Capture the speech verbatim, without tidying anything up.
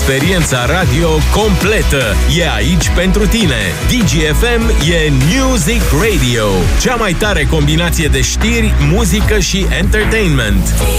Experiența radio completă e aici pentru tine. D G F M e Music Radio, cea mai tare combinație de știri, muzică și entertainment.